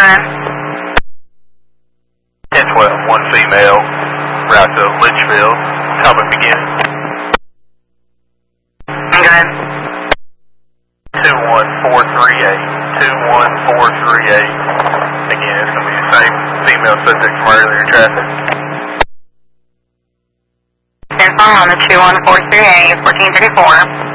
1012, one female, route to Litchfield, topic beginning. Okay. 21438, 21438. Again, it's going to be the same female subject from earlier traffic. Confirm on the 21438, 1434.